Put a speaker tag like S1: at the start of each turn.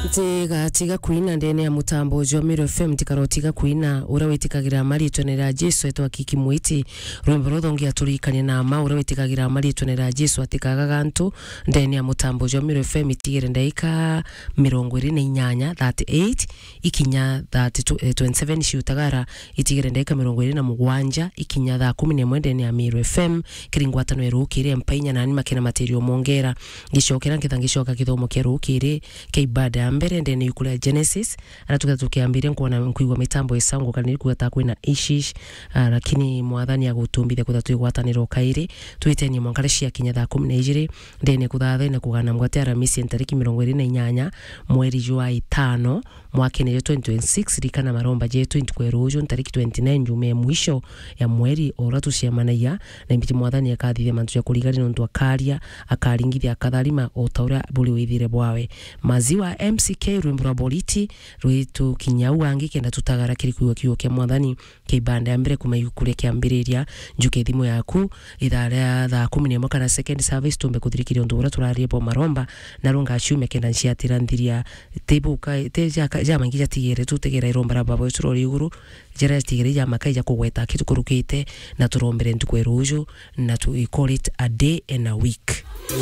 S1: tiga kuina ndene ya mutambo Jomiro FM tikarotiga kuina ura wetikagira maritonera Jesu etwa kiki mwiti rwembo rothongia turikania na ma ura wetikagira maritonera Jesu atikaga gantu ndene ya mutambo Jomiro FM itigire ndaika 28 ikinya 27 shiutagara itigire ndaika 27 ikinya 11 ndene ya Miro FM kiringwatano erukire mpainya nani makena materio mongera gishokera ngitangishoka kithomo kerukire keibada mbere ndene yukula Genesis aratuka tukiambire kuona nkuigwa mitambo isango kaniri kuata kwina ishish lakini mwathani agutumbithe kuthatu igwataniro kairi twiteni mwankare cia kinya 12 ndene kuthatha na kugana mwate aramisi ntariki 28 mweri jua 5 mwaka 2026 rikana maromba je 20 kwerujo ntariki 29 jume mwisho ya mweri oratu ciamanaya na mbiti mwathani akathithie mantu ya kurigari nontu akaria akaringithia akatharima otaura buli withire bwawe maziwa MCK rwembura boliti rwitu kinyau angi kenda tutagara kirikuwa kiyo kia mwathani kibanda ya mbere kumayukure kiambiriria njuke thimu yaku ithara tha 10 kana second service tumbe kuthirikira undu ura turariebo maromba na runga chume kenda nciatirandiria tebuka teja jama ngija tigere tutegera irombara babo turori iguru jera tigere jama kaija kugweta kitu kurukite na turombere ntukwerujo na to call it a day and a week.